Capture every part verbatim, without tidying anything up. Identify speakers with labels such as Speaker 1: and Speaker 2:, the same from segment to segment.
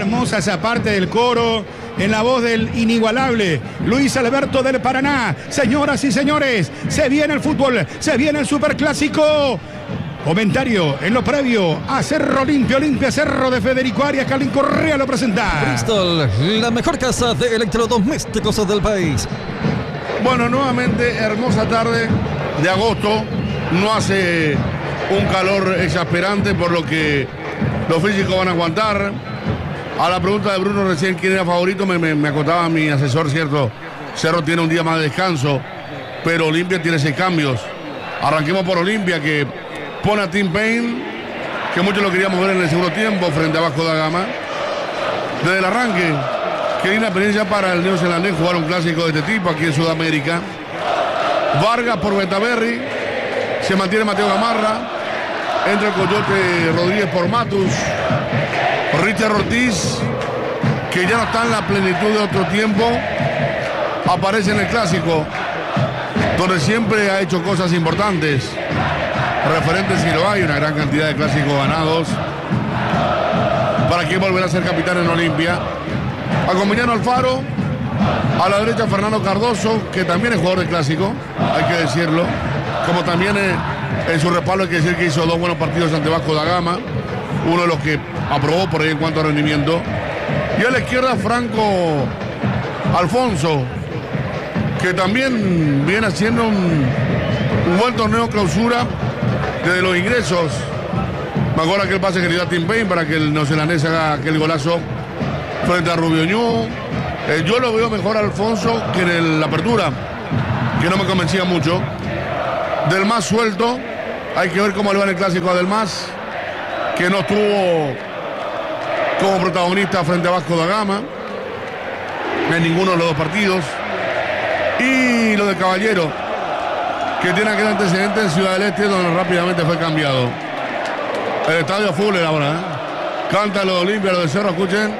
Speaker 1: hermosa esa parte del coro, en la voz del inigualable Luis Alberto del Paraná. Señoras y señores, se viene el fútbol, se viene el superclásico. Comentario en lo previo a Cerro Olimpia, Olimpia Cerro de Federico Arias. Carlín Correa lo presenta.
Speaker 2: Bristol, la mejor casa de electrodomésticos del país.
Speaker 3: Bueno, nuevamente hermosa tarde de agosto. No hace un calor exasperante, por lo que los físicos van a aguantar. A la pregunta de Bruno recién quién era favorito, me, me, me acotaba mi asesor, cierto. Cerro tiene un día más de descanso, pero Olimpia tiene seis cambios. Arranquemos por Olimpia, que pone a Tim Payne, que muchos lo queríamos ver en el segundo tiempo frente a Vasco da Gama. Desde el arranque, qué linda experiencia para el neozelandés jugar un clásico de este tipo aquí en Sudamérica. Vargas por Betaberri, se mantiene Mateo Gamarra, entra el Coyote Rodríguez por Matus. Richard Ortiz, que ya no está en la plenitud de otro tiempo, aparece en el clásico, donde siempre ha hecho cosas importantes. Referentes si lo hay, una gran cantidad de clásicos ganados. Para quien volverá a ser capitán en Olimpia. Acompañando Alfaro, a la derecha Fernando Cardoso, que también es jugador de clásico, hay que decirlo. Como también eh, en su respaldo hay que decir que hizo dos buenos partidos ante Vasco da Gama, uno de los que aprobó por ahí en cuanto a rendimiento. Y a la izquierda Franco Alfonso, que también viene haciendo un, un buen torneo clausura desde los ingresos. Me acuerdo aquel pase que le dio a Tim Payne para que el neozelandés haga aquel golazo frente a Rubio Ñu. Eh, yo lo veo mejor a Alfonso que en el, la apertura, que no me convencía mucho. Del Mas suelto, hay que ver cómo le va en el clásico a Del Mas, que no estuvo como protagonista frente a Vasco da Gama en ninguno de los dos partidos. Y lo de Caballero, que tiene aquel antecedente en Ciudad del Este, donde rápidamente fue cambiado. El estadio full ahora, ¿eh? Canta lo de Olimpia, lo de Cerro, escuchen.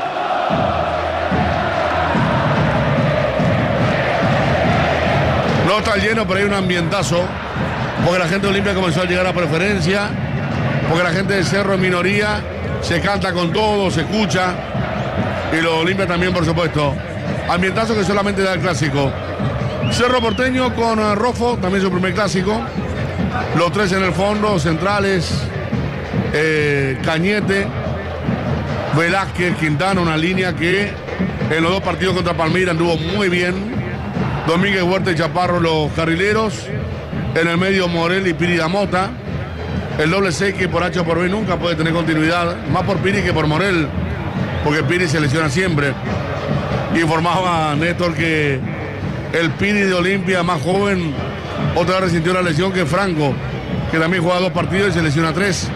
Speaker 3: No está lleno, pero hay un ambientazo, porque la gente de Olimpia comenzó a llegar a preferencia, porque la gente de Cerro en minoría, se canta con todo, se escucha, y lo de Olimpia también, por supuesto. Ambientazo que solamente da el clásico. Cerro Porteño con uh, Rofo, también su primer clásico. Los tres en el fondo, centrales, eh, Cañete, Velázquez, Quintana, una línea que en los dos partidos contra Palmeiras anduvo muy bien. Domínguez, Huerta y Chaparro, los carrileros. En el medio Morel y Piri da Mota. El doble C que por H o por B nunca puede tener continuidad. Más por Piri que por Morel, porque Piri se lesiona siempre. Informaba Néstor que el Piri de Olimpia, más joven, otra vez resintió la lesión que Franco, que también juega dos partidos y se lesiona tres.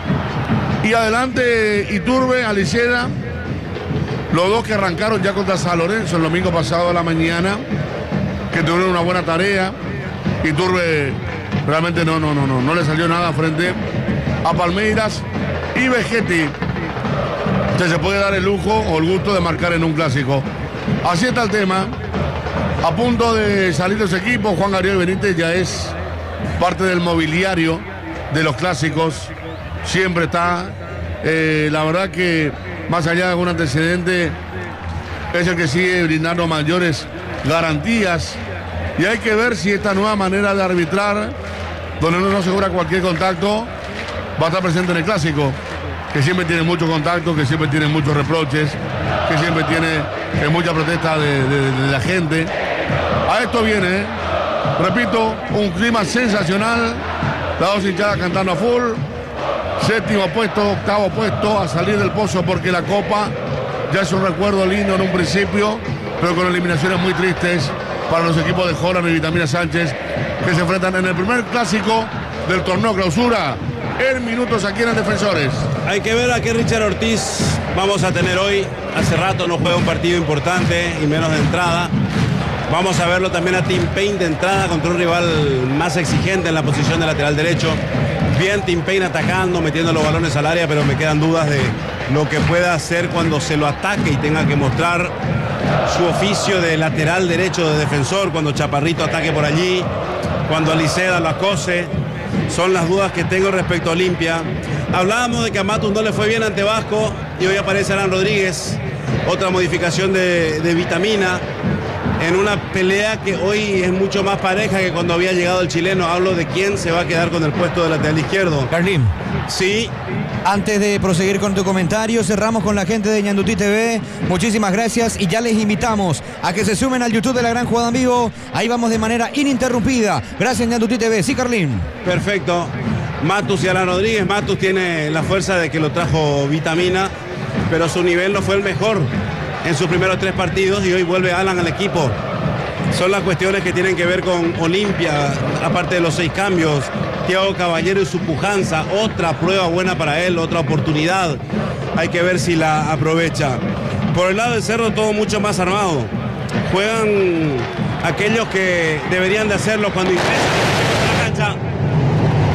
Speaker 3: Y adelante Iturbe, Aliceda, los dos que arrancaron ya contra San Lorenzo el domingo pasado a la mañana, que tuvieron una buena tarea. Iturbe realmente no, no, no, no, no le salió nada frente a Palmeiras. Y Vegetti, que se puede dar el lujo o el gusto de marcar en un clásico. Así está el tema. A punto de salir los equipos, Juan Gabriel Benítez ya es parte del mobiliario de los clásicos. Siempre está. Eh, la verdad que más allá de algún antecedente, es el que sigue brindando mayores garantías. Y hay que ver si esta nueva manera de arbitrar, donde uno no asegura cualquier contacto, va a estar presente en el clásico, que siempre tiene mucho contacto, que siempre tiene muchos reproches, que siempre tiene eh, mucha protesta de, de, de la gente. A esto viene, ¿eh? Repito, un clima sensacional, las dos hinchadas cantando a full, séptimo puesto, octavo puesto, a salir del pozo porque la Copa ya es un recuerdo lindo en un principio, pero con eliminaciones muy tristes para los equipos de Holland y Vitamina Sánchez, que se enfrentan en el primer clásico del torneo clausura, en minutos aquí en el Defensores.
Speaker 4: Hay que ver a qué Richard Ortiz vamos a tener hoy. Hace rato no juega un partido importante y menos de entrada. Vamos a verlo también a Tim Payne de entrada contra un rival más exigente en la posición de lateral derecho. Bien Tim Payne atacando, metiendo los balones al área, pero me quedan dudas de lo que pueda hacer cuando se lo ataque y tenga que mostrar su oficio de lateral derecho de defensor, cuando Chaparrito ataque por allí, cuando Aliceda lo acose. son las dudas que tengo respecto a Olimpia. Hablábamos de que a Matus no le fue bien ante Vasco y hoy aparece Alan Rodríguez, otra modificación de, de Vitamina, en una pelea que hoy es mucho más pareja que cuando había llegado el chileno. Hablo de quién se va a quedar con el puesto de lateral izquierdo.
Speaker 5: Carlín.
Speaker 4: Sí.
Speaker 5: Antes de proseguir con tu comentario, cerramos con la gente de Ñandutí T V. Muchísimas gracias y ya les invitamos a que se sumen al YouTube de La Gran Jugada en Vivo. Ahí vamos de manera ininterrumpida. Gracias, Ñandutí T V. Sí, Carlín.
Speaker 4: Perfecto. Matus y Alan Rodríguez. Matus tiene la fuerza de que lo trajo Vitamina, pero su nivel no fue el mejor en sus primeros tres partidos y hoy vuelve Alan al equipo. Son las cuestiones que tienen que ver con Olimpia, aparte de los seis cambios. Thiago Caballero y su pujanza, otra prueba buena para él, otra oportunidad. Hay que ver si la aprovecha. Por el lado del Cerro todo mucho más armado. Juegan aquellos que deberían de hacerlo cuando ingresan a la cancha.